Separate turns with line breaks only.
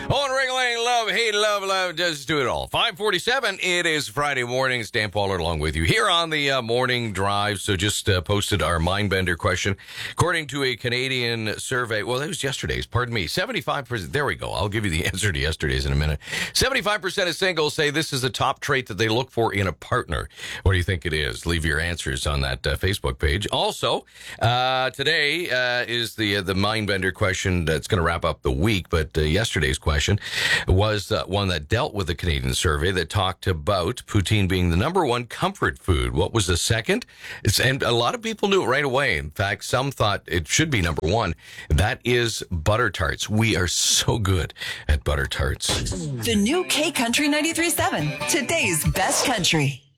On Ringling, love, hate, love, just do it all. 5:47, it is Friday morning. It's Dan Pollard along with you here on the morning drive. So just posted our Mindbender question. According to a Canadian survey, well, that was yesterday's, pardon me, 75%, there we go. I'll give you the answer to yesterday's in a minute. 75% of singles say this is a top trait that they look for in a partner. What do you think it is? Leave your answers on that Facebook page. Also, today is the Mindbender question that's going to wrap up the week, but yesterday's question was one that dealt with the Canadian survey that talked about poutine being the number one comfort food. What was the second? And a lot of people knew it right away. In fact, some thought it should be number one. That is butter tarts. We are so good at butter tarts.
The new K Country 93.7, today's best country.